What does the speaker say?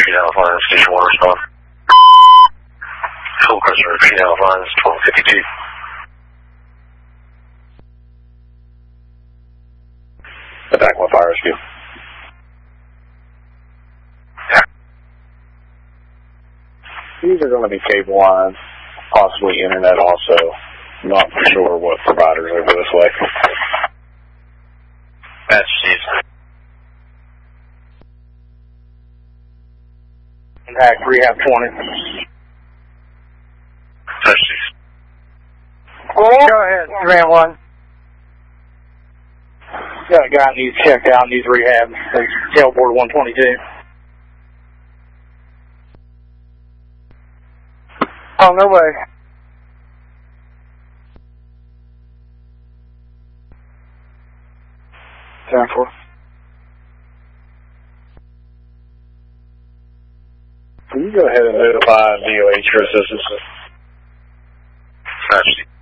Repeat Alpha, Station 1 respond. Full question, Repeat Alpha, 1252. Attack with fire rescue. These are going to be cable lines, possibly internet also. Not for sure what providers over this way. Massachusetts. Impact rehab 20. Massachusetts. Go ahead, Command 1. Got a guy needs checked out, needs rehab. Tailboard 122. Oh, no way. 10-4. Can you go ahead and notify DOH for assistance? Massachusetts.